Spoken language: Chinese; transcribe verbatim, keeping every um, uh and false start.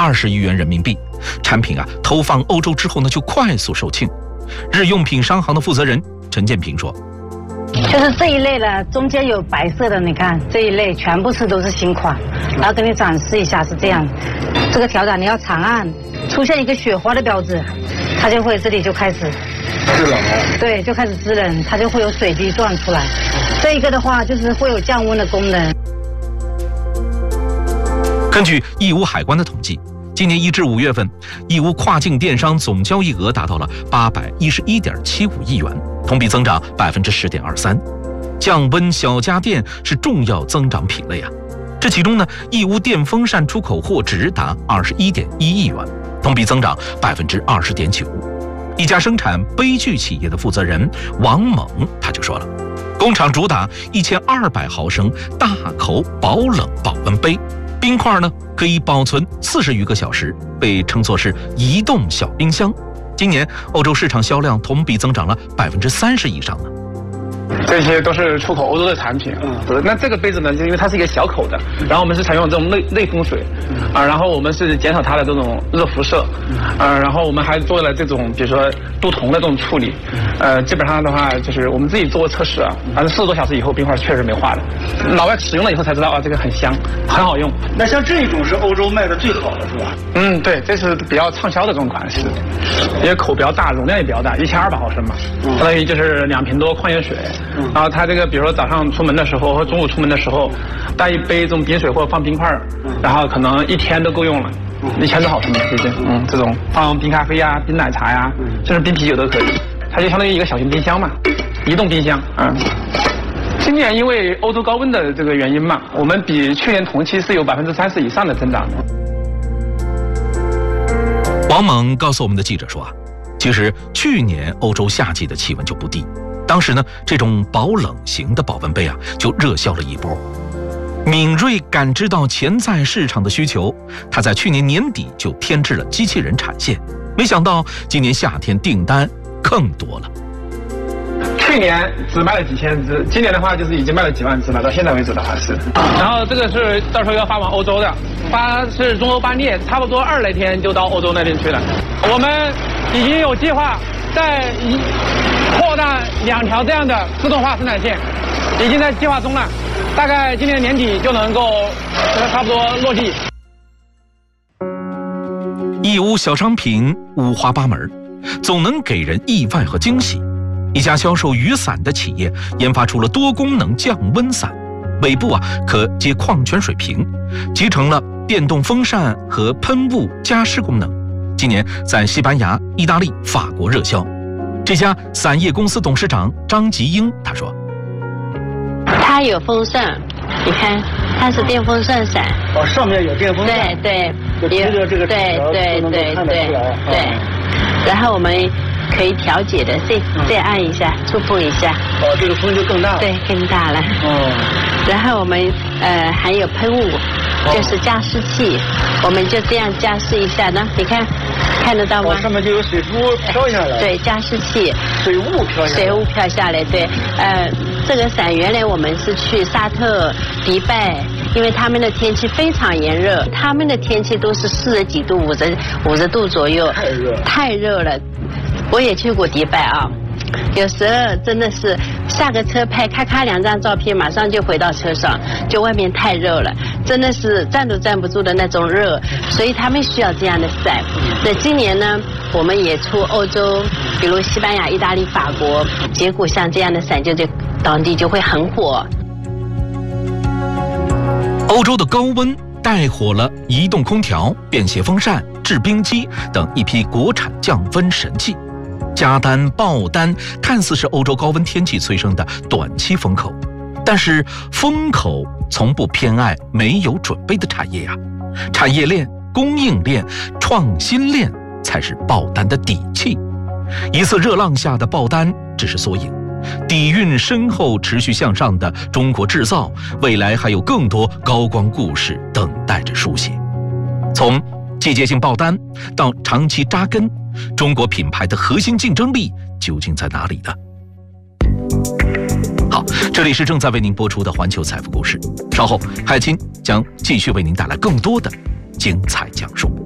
二十亿元人民币。产品啊投放欧洲之后呢，就快速售罄。日用品商行的负责人陈建平说， 就是这一类的，中间有白色的，你看这一类全部是都是新款，然后给你展示一下是这样。这个条杆你要长按，出现一个雪花的标志，它就会这里就开始制冷了。 对，就开始制冷，它就会有水滴状出来。这一个的话就是会有降温的功能。 根据义乌海关的统计，今年一至五月份，义乌跨境电商总交易额达到了八百一十一点七五亿元，同比增长百分之十点二三。降温小家电是重要增长品类啊。这其中呢，义乌电风扇出口货值达二十一点一亿元，同比增长百分之二十点九。一家生产杯具企业的负责人王猛他就说了，工厂主打一千二百毫升大口保冷保温杯。冰块呢可以保存四十余个小时，被称作是移动小冰箱。今年欧洲市场销量同比增长了百分之三十以上呢。 这些都是出口欧洲的产品，嗯，那这个杯子呢，就因为它是一个小口的，然后我们是采用这种内内风水，啊，然后我们是减少它的这种热辐射，呃，然后我们还做了这种比如说镀铜的这种处理，呃，基本上的话就是我们自己做过测试啊，反正四十多小时以后冰块确实没化的，老外使用了以后才知道啊，这个很香，很好用。 那像这种是欧洲卖的最好的是吧？ 嗯，对，这是比较畅销的这种款式，因为口比较大，容量也比较大，一千二百毫升嘛，相当于就是两瓶多矿泉水。然后他这个比如说早上出门的时候或中午出门的时候带一杯这种冰水或者放冰块，然后可能一天都够用了，一千多毫升的这些，嗯，这种放冰咖啡呀、冰奶茶呀，甚至冰啤酒都可以，它就相当于一个小型冰箱嘛，移动冰箱，嗯。今年因为欧洲高温的这个原因嘛，我们比去年同期是有百分之三十以上的增长。 王猛告诉我们的记者说啊，其实去年欧洲夏季的气温就不低。当时呢，这种保冷型的保温杯啊，就热销了一波。敏锐感知到潜在市场的需求，他在去年年底就添置了机器人产线，没想到今年夏天订单更多了。 去年只卖了几千只，今年的话就是已经卖了几万只了，到现在为止的话是。然后这个是到时候要发往欧洲的，发是中欧班列，差不多二来天就到欧洲那边去了。我们已经有计划在扩大两条这样的自动化生产线，已经在计划中了，大概今年年底就能够差不多落地。 义乌小商品五花八门，总能给人意外和惊喜。一家销售雨伞的企业研发出了多功能降温伞，尾部啊可接矿泉水瓶，集成了电动风扇和喷雾加湿功能。今年在西班牙、意大利、法国热销。这家伞业公司董事长张吉英他说：“ 它有风扇，你看它是电风扇伞。 哦，上面有电风扇。 对对， 有这个这个对对对对对，然后我们可以调节的，再再按一下，触碰一下。 哦，这个风就更大了。 对，更大了。哦。然后我们呃还有喷雾，就是加湿器，我们就这样加湿一下呢，你看。”看得到吗？ 哦，上面就有水珠飘下来。 对，加湿器。 水雾飘下来。 水雾飘下来，对。呃，这个伞原来我们是去沙特、迪拜，因为他们的天气非常炎热，他们的天气都是四十几度、五十五十度左右。 太热。 太热了。我也去过迪拜啊。有时候真的是下个车拍咔咔两张照片，马上就回到车上，就外面太热了，真的是站都站不住的那种热，所以他们需要这样的伞。那今年呢，我们也出欧洲，比如西班牙、意大利、法国，结果像这样的伞就在当地就会很火。 欧洲的高温带火了移动空调、便携风扇、制冰机等一批国产降温神器。加单爆单看似是欧洲高温天气催生的短期风口，但是风口从不偏爱没有准备的产业啊，产业链、供应链、创新链才是爆单的底气。一次热浪下的爆单只是缩影，底蕴深厚、持续向上的中国制造，未来还有更多高光故事等待着书写。从季节性爆单到长期扎根，中国品牌的核心竞争力究竟在哪里呢？好，这里是正在为您播出的环球财富故事，稍后海清将继续为您带来更多的精彩讲述。